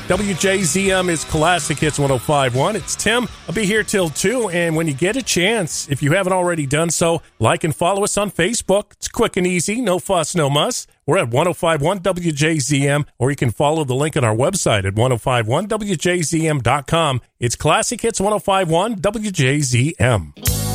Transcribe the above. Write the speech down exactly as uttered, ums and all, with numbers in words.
W J Z M is Classic Hits one oh five point one. It's Tim. I'll be here till two, and when you get a chance, if you haven't already done so, like and follow us on Facebook. It's quick and easy, no fuss, no muss. We're at ten fifty-one W J Z M, or you can follow the link on our website at ten fifty-one W J Z M dot com. It's Classic Hits ten fifty-one W J Z M.